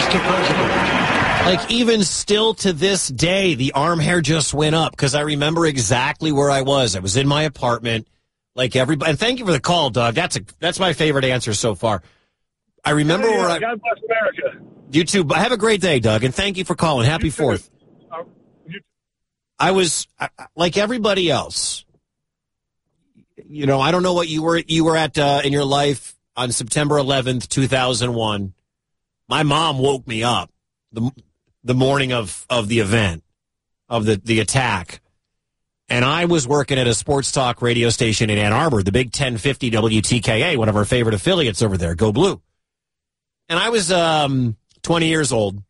Mr. President. Like, even still to this day, the arm hair just went up because I remember exactly where I was. I was in my apartment, like everybody. And thank you for the call, Doug. That's my favorite answer so far. I remember where I. God bless America. You too. Have a great day, Doug, and thank you for calling. Happy 4th. I was like everybody else. You know, I don't know what you were at in your life on September 11th, 2001. My mom woke me up the morning of the event, of the attack. And I was working at a sports talk radio station in Ann Arbor, the Big 1050 WTKA, one of our favorite affiliates over there, Go Blue. And I was 20 years old.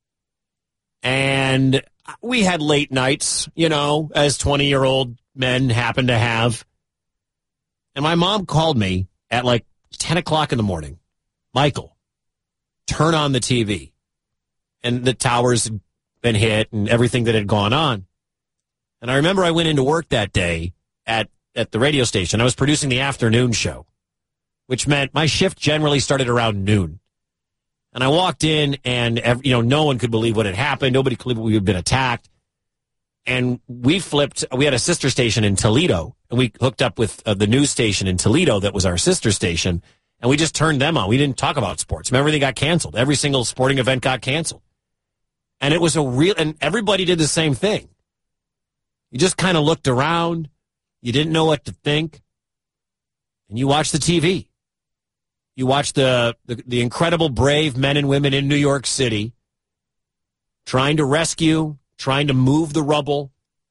And we had late nights, you know, as 20-year-old men happen to have. And my mom called me at like 10 o'clock in the morning. Michael, turn on the TV. And the towers had been hit and everything that had gone on. And I remember I went into work that day at the radio station. I was producing the afternoon show, which meant my shift generally started around noon. And I walked in and, you know, no one could believe what had happened. Nobody could believe we had been attacked. And we had a sister station in Toledo, and we hooked up with the news station in Toledo that was our sister station, and we just turned them on. We didn't talk about sports. Remember, they got canceled. Every single sporting event got canceled. And it was and everybody did the same thing. You just kind of looked around. You didn't know what to think. And you watched the TV. You watched the incredible, brave men and women in New York City trying to rescue, trying to move the rubble.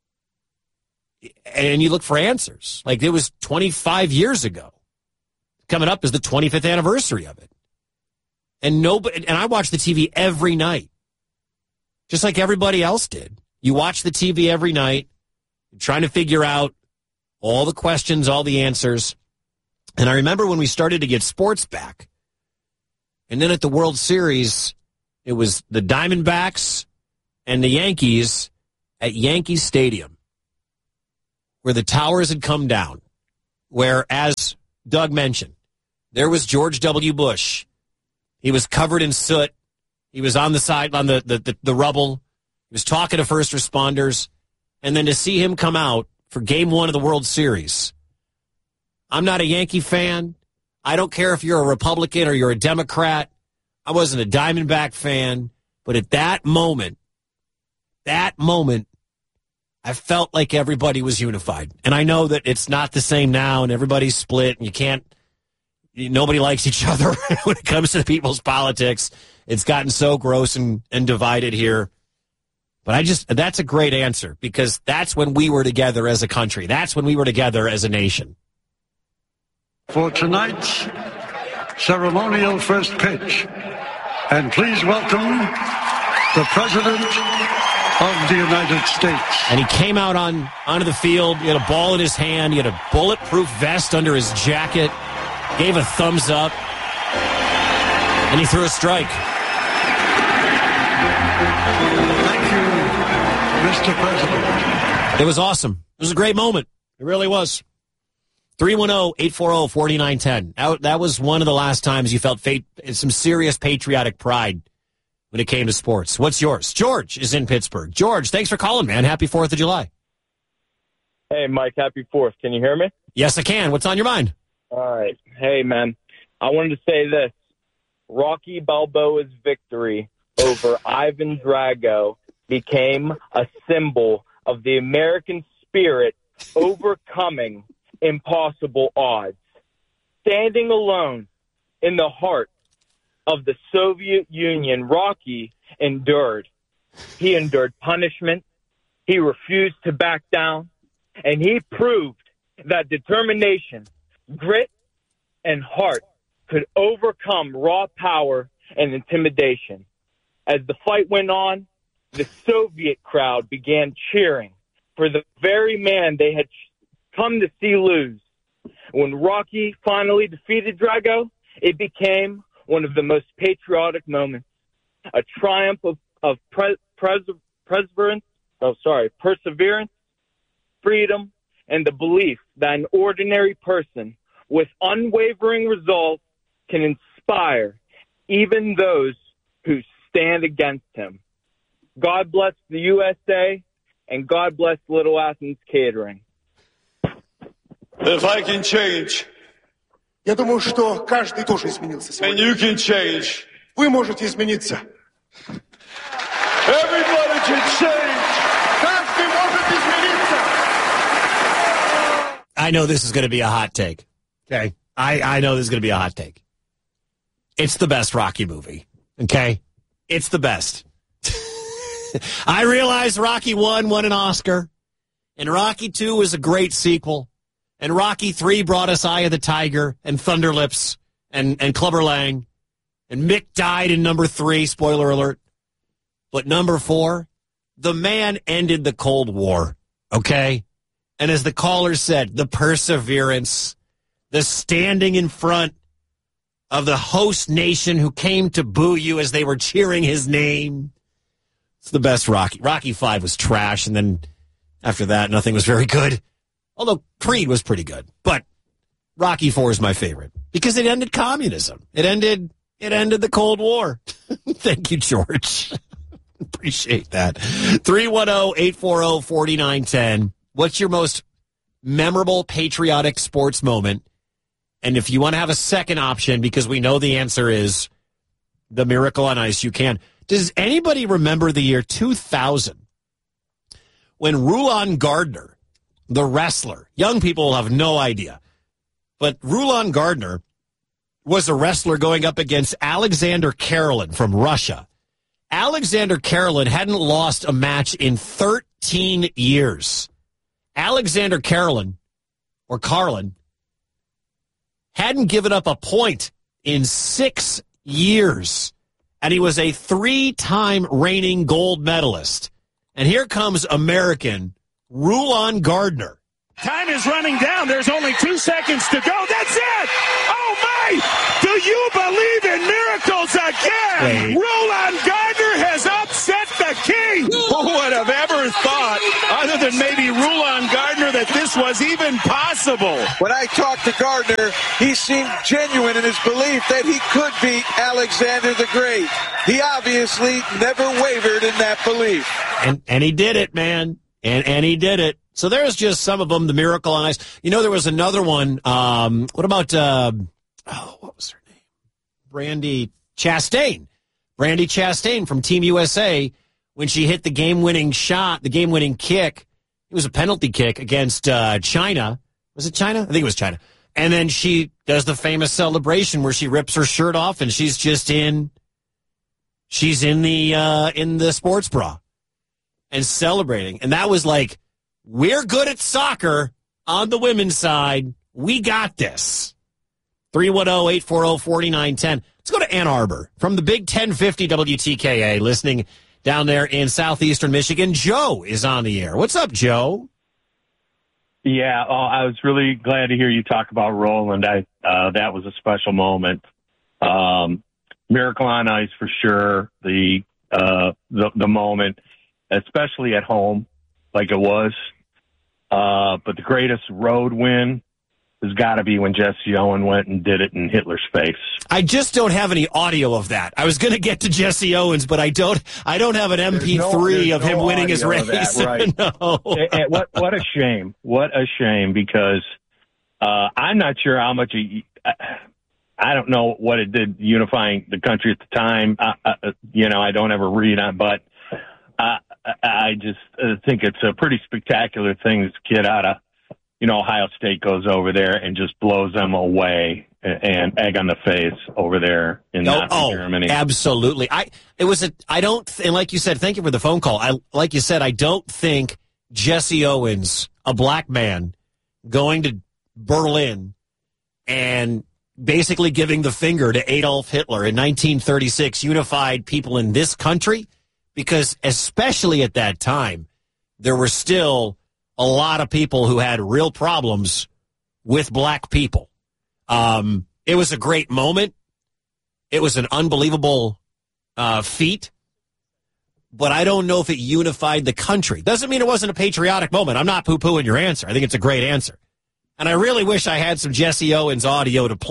And you look for answers. Like, it was 25 years ago. Coming up is the 25th anniversary of it. And I watched the TV every night, just like everybody else did. You watch the TV every night, trying to figure out all the questions, all the answers. And I remember when we started to get sports back. And then at the World Series, it was the Diamondbacks and the Yankees at Yankee Stadium, where the towers had come down, where, as Doug mentioned, there was George W. Bush. He was covered in soot. He was on the side, on the rubble. He was talking to first responders. And then to see him come out for Game 1 of the World Series. I'm not a Yankee fan. I don't care if you're a Republican or you're a Democrat. I wasn't a Diamondback fan. But at that moment, I felt like everybody was unified. And I know that it's not the same now, and everybody's split, and nobody likes each other when it comes to people's politics. It's gotten so gross and divided here. But that's a great answer, because that's when we were together as a country. That's when we were together as a nation. For tonight's ceremonial first pitch, and please welcome the President of the United States. And he came out onto the field. He had a ball in his hand. He had a bulletproof vest under his jacket. Gave a thumbs up. And he threw a strike. Thank you, Mr. President. It was awesome. It was a great moment. It really was. 310-840-4910. That was one of the last times you felt some serious patriotic pride when it came to sports. What's yours? George is in Pittsburgh. George, thanks for calling, man. Happy 4th of July. Hey, Mike, happy 4th. Can you hear me? Yes, I can. What's on your mind? All right. Hey, man, I wanted to say this. Rocky Balboa's victory over Ivan Drago became a symbol of the American spirit overcoming impossible odds. Standing alone in the heart of the Soviet Union, Rocky endured. He endured punishment. He refused to back down. And he proved that determination, grit, and heart could overcome raw power and intimidation. As the fight went on, the Soviet crowd began cheering for the very man they had come to see lose. When Rocky finally defeated Drago, it became one of the most patriotic moments, a triumph of perseverance, freedom, and the belief that an ordinary person with unwavering resolve can inspire even those who stand against him. God bless the USA, and God bless Little Athens Catering. If I can change, Я думаю, что каждый тоже изменился and сегодня. you can change, Вы можете измениться. everybody can change. Каждый может измениться. I know this is going to be a hot take. Okay. I know this is going to be a hot take. It's the best Rocky movie. Okay. It's the best. I realize Rocky 1 won an Oscar, and Rocky 2 was a great sequel, and Rocky 3 brought us Eye of the Tiger and Thunder Lips and Clubber Lang, and Mick died in number 3, spoiler alert. But number 4, the man ended the Cold War, okay? And as the caller said, the perseverance, the standing in front of the host nation who came to boo you as they were cheering his name. It's the best Rocky. Rocky 5 was trash, and then after that, nothing was very good. Although Creed was pretty good. But Rocky 4 is my favorite because it ended communism. It ended the Cold War. Thank you, George. Appreciate that. 310-840-4910. What's your most memorable patriotic sports moment? And if you want to have a second option, because we know the answer is the Miracle on Ice, you can. Does anybody remember the year 2000 when Rulon Gardner, the wrestler, young people will have no idea, but Rulon Gardner was a wrestler going up against Alexander Karelin from Russia. Alexander Karelin hadn't lost a match in 13 years. Alexander Karelin, or Carlin, hadn't given up a point in 6 years. And he was a 3-time reigning gold medalist. And here comes American Rulon Gardner. Time is running down. There's only 2 seconds to go. That's it! Oh, my! Do you believe in miracles again? Wait. Rulon Gardner has upset the king! Who would have ever thought, other than maybe Rulon Gardner, that this was even possible? When I talked to Gardner, he seemed genuine in his belief that he could beat Alexander the Great. He obviously never wavered in that belief. And he did it, man. And he did it. So there's just some of them, the Miracle on Ice. You know, there was another one. What about, what was her name? Brandy Chastain. Brandy Chastain from Team USA, when she hit the game-winning shot, the game-winning kick. It was a penalty kick against China. Was it China? I think it was China. And then she does the famous celebration where she rips her shirt off and she's in the sports bra and celebrating. And that was like, we're good at soccer on the women's side. We got this. 310-840-4910. Let's go to Ann Arbor from the Big 1050 WTKA, listening down there in southeastern Michigan. Joe is on the air. What's up, Joe? Yeah, I was really glad to hear you talk about Roland. That was a special moment. Miracle on Ice for sure. The moment, especially at home, like it was. But the greatest road win has got to be when Jesse Owens went and did it in Hitler's face. I just don't have any audio of that. I was going to get to Jesse Owens, but I don't have an MP3 of him winning his race. That, right. No. What a shame. What a shame, because I'm not sure how much I don't know what it did unifying the country at the time. I don't ever read on, but I just think it's a pretty spectacular thing. This kid out of, Ohio State goes over there and just blows them away and egg on the face over there in Germany. Absolutely. And like you said, thank you for the phone call. Like you said, I don't think Jesse Owens, a black man, going to Berlin and basically giving the finger to Adolf Hitler in 1936 unified people in this country, because especially at that time, there were still a lot of people who had real problems with black people. It was a great moment. It was an unbelievable feat, but I don't know if it unified the country. Doesn't mean it wasn't a patriotic moment. I'm not poo-pooing your answer. I think it's a great answer. And I really wish I had some Jesse Owens audio to play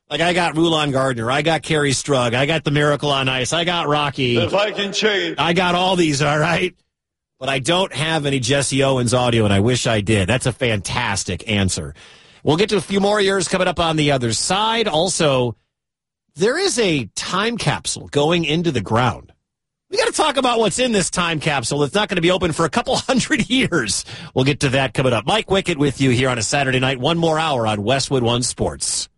Like, I got Rulon Gardner. I got Kerry Strug. I got the Miracle on Ice. I got Rocky. If I can change. I got all these, all right? But I don't have any Jesse Owens audio, and I wish I did. That's a fantastic answer. We'll get to a few more years coming up on the other side. Also, there is a time capsule going into the ground. We got to talk about what's in this time capsule. It's not going to be open for a couple hundred years. We'll get to that coming up. Mike Wickett with you here on a Saturday night. One more hour on Westwood One Sports.